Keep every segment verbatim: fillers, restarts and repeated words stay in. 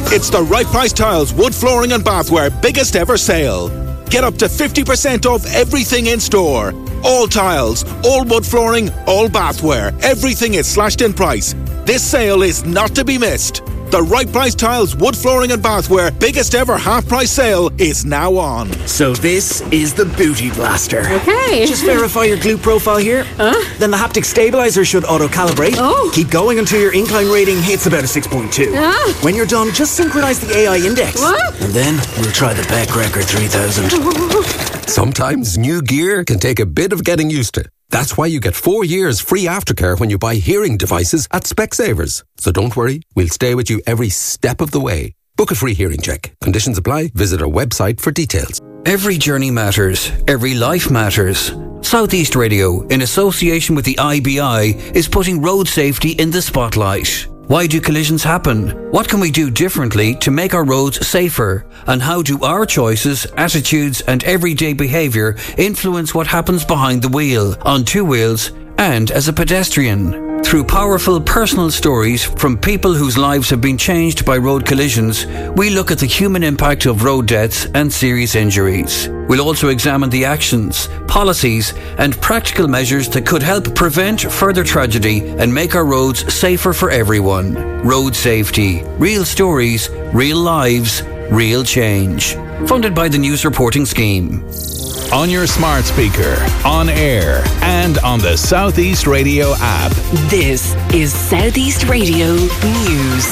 It's the Right Price Tiles wood flooring and bathware biggest ever sale. Get up to fifty percent off everything in store. All tiles, all wood flooring, all bathware. Everything is slashed in price. This sale is not to be missed. The Right Price Tiles wood flooring and bathware biggest ever half price sale is now on. So this is the Booty Blaster. Okay. Just verify your glute profile here. Huh? Then the haptic stabilizer should auto-calibrate. Oh. Keep going until your incline rating hits about a six point two. Ah. When you're done, just synchronize the A I index. What? And then we'll try the Beck Record three thousand. Sometimes new gear can take a bit of getting used to. That's why you get four years free aftercare when you buy hearing devices at Specsavers. So don't worry, we'll stay with you every step of the way. Book a free hearing check. Conditions apply. Visit our website for details. Every journey matters. Every life matters. Southeast Radio, in association with the I B I, is putting road safety in the spotlight. Why do collisions happen? What can we do differently to make our roads safer? And how do our choices, attitudes and everyday behaviour influence what happens behind the wheel, on two wheels and as a pedestrian? Through powerful personal stories from people whose lives have been changed by road collisions, we look at the human impact of road deaths and serious injuries. We'll also examine the actions, policies and practical measures that could help prevent further tragedy and make our roads safer for everyone. Road safety. Real stories, real lives, real change. Funded by the News Reporting Scheme. On your smart speaker, on air, and on the Southeast Radio app. This is Southeast Radio News.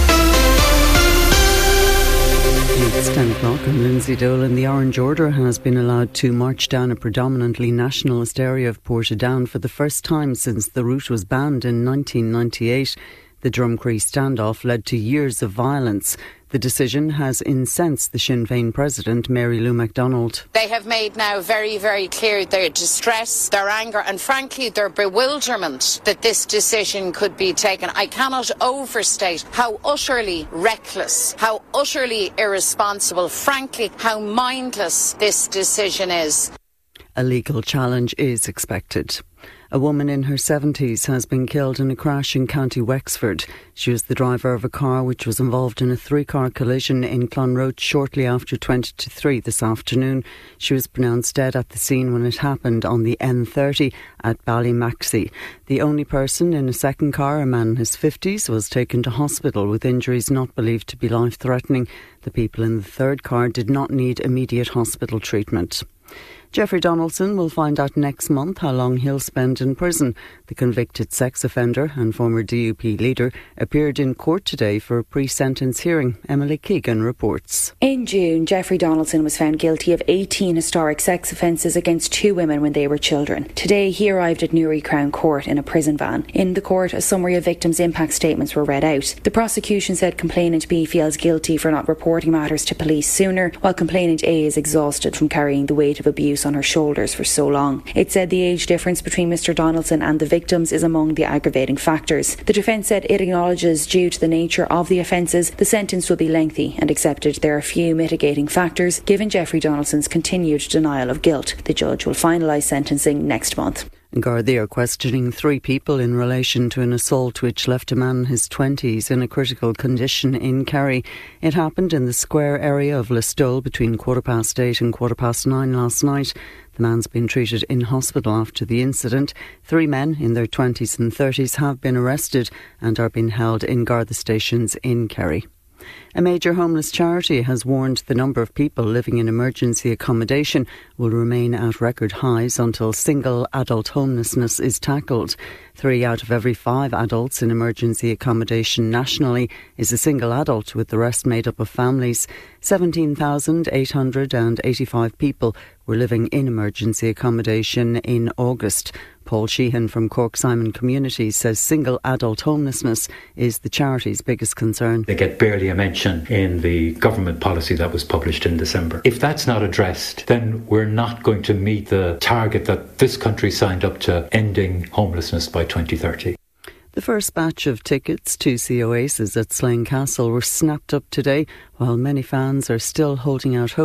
It's ten o'clock and Lindsay Dolan. The Orange Order has been allowed to march down a predominantly nationalist area of Portadown for the first time since the route was banned in nineteen ninety-eight. The Drumcree standoff led to years of violence. The decision has incensed the Sinn Féin president, Mary Lou MacDonald. They have made now very, very clear their distress, their anger and frankly their bewilderment that this decision could be taken. I cannot overstate how utterly reckless, how utterly irresponsible, frankly how mindless this decision is. A legal challenge is expected. A woman in her seventies has been killed in a crash in County Wexford. She was the driver of a car which was involved in a three-car collision in Clonroach shortly after twenty to three this afternoon. She was pronounced dead at the scene when it happened on the N thirty at Ballymaxy. The only person in a second car, a man in his fifties, was taken to hospital with injuries not believed to be life-threatening. The people in the third car did not need immediate hospital treatment. Jeffrey Donaldson will find out next month how long he'll spend in prison. The convicted sex offender and former D U P leader appeared in court today for a pre-sentence hearing. Emily Keegan reports. In June, Jeffrey Donaldson was found guilty of eighteen historic sex offences against two women when they were children. Today, he arrived at Newry Crown Court in a prison van. In the court, a summary of victims' impact statements were read out. The prosecution said complainant B feels guilty for not reporting matters to police sooner, while complainant A is exhausted from carrying the weight of abuse on her shoulders for so long. It said the age difference between Mister Donaldson and the victims is among the aggravating factors. The defence said it acknowledges, due to the nature of the offences, the sentence will be lengthy and accepted there are few mitigating factors given Jeffrey Donaldson's continued denial of guilt. The judge will finalise sentencing next month. Gardaí are questioning three people in relation to an assault which left a man in his twenties in a critical condition in Kerry. It happened in the square area of Listowel between quarter past eight and quarter past nine last night. The man's been treated in hospital after the incident. Three men in their twenties and thirties have been arrested and are being held in Garda stations in Kerry. A major homeless charity has warned the number of people living in emergency accommodation will remain at record highs until single adult homelessness is tackled. Three out of every five adults in emergency accommodation nationally is a single adult, with the rest made up of families. seventeen thousand eight hundred eighty-five people were living in emergency accommodation in August. Paul Sheehan from Cork Simon Communities says single adult homelessness is the charity's biggest concern. They get barely a mention in the government policy that was published in December. If that's not addressed, then we're not going to meet the target that this country signed up to, ending homelessness by twenty thirty. The first batch of tickets to see Oasis at Slane Castle were snapped up today, while many fans are still holding out hope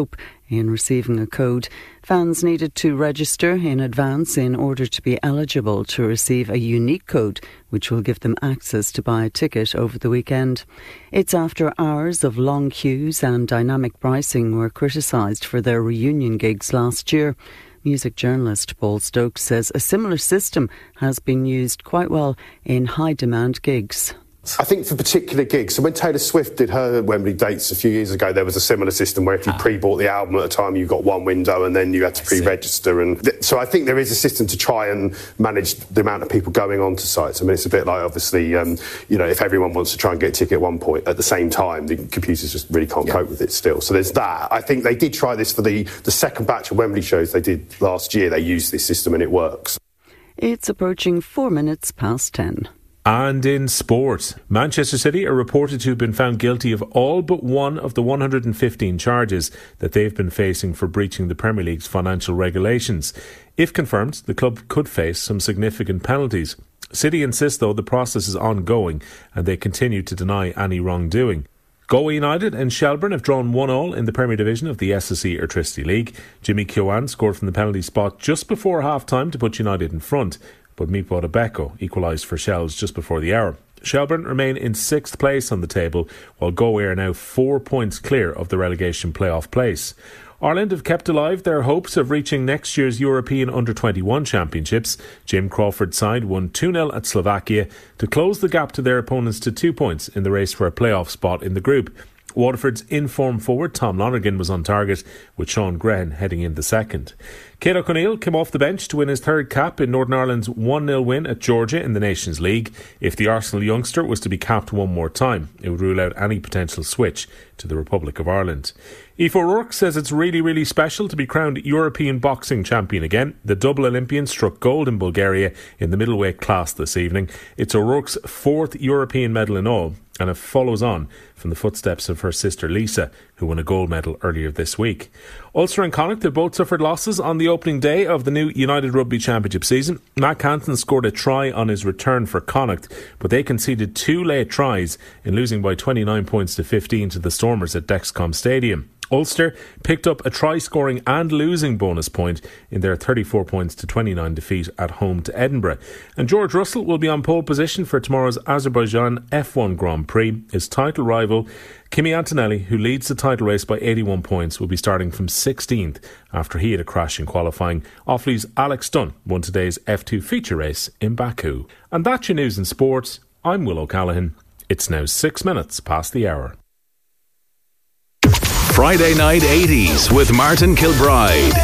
in receiving a code. Fans needed to register in advance in order to be eligible to receive a unique code, which will give them access to buy a ticket over the weekend. It's after hours of long queues and dynamic pricing were criticised for their reunion gigs last year. Music journalist Paul Stokes says a similar system has been used quite well in high-demand gigs. I think for particular gigs, so when Taylor Swift did her Wembley dates a few years ago, there was a similar system where if you ah. pre-bought the album at a time, you got one window and then you had to pre-register. And th- so I think there is a system to try and manage the amount of people going on to sites. I mean, it's a bit like, obviously, um, you know, if everyone wants to try and get a ticket at one point at the same time, the computers just really can't yeah. cope with it still. So there's that. I think they did try this for the, the second batch of Wembley shows they did last year. They used this system and it works. It's approaching four minutes past ten. And in sport, Manchester City are reported to have been found guilty of all but one of the one hundred fifteen charges that they've been facing for breaching the Premier League's financial regulations. If confirmed, the club could face some significant penalties. City insist, though, the process is ongoing and they continue to deny any wrongdoing. Galway United and Shelbourne have drawn one all in the Premier Division of the S S E Airtricity League. Jimmy Keown scored from the penalty spot just before half-time to put United in front, but Mipo Debeko equalised for Shells just before the hour. Shelbourne remain in sixth place on the table, while Galway are now four points clear of the relegation playoff place. Ireland have kept alive their hopes of reaching next year's European under twenty-one Championships. Jim Crawford's side won two nil at Slovakia to close the gap to their opponents to two points in the race for a playoff spot in the group. Waterford's in-form forward Tom Lonergan was on target, with Sean Grehan heading in the second. Céad O'Connell came off the bench to win his third cap in Northern Ireland's one nil win at Georgia in the Nations League. If the Arsenal youngster was to be capped one more time, it would rule out any potential switch to the Republic of Ireland. Aoife O'Rourke says it's really, really special to be crowned European boxing champion again. The double Olympian struck gold in Bulgaria in the middleweight class this evening. It's O'Rourke's fourth European medal in all, and it follows on from the footsteps of her sister Lisa, who won a gold medal earlier this week. Ulster and Connacht, they both suffered losses on the opening day of the new United Rugby Championship season. Matt Canton scored a try on his return for Connacht, but they conceded two late tries in losing by twenty-nine points to fifteen to the Stormers at Dexcom Stadium. Ulster picked up a try-scoring and losing bonus point in their thirty-four points to twenty-nine defeat at home to Edinburgh. And George Russell will be on pole position for tomorrow's Azerbaijan F one Grand Prix. His title rival, Kimi Antonelli, who leads the title race by eighty-one points, will be starting from sixteenth after he had a crash in qualifying. Offaly's Alex Dunn won today's F two feature race in Baku. And that's your news in sports. I'm Will O'Callaghan. It's now six minutes past the hour. Friday Night eighties with Martin Kilbride.